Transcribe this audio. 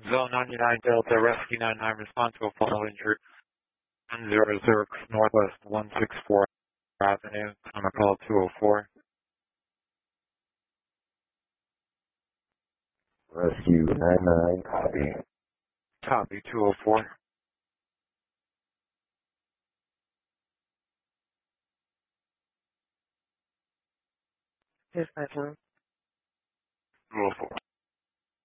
Zone 99 Delta, Rescue 99, respond to a fall injured 100 Northwest 164 Avenue, on a call 204. Rescue 99, copy. Copy 204. Dispatcher. 204.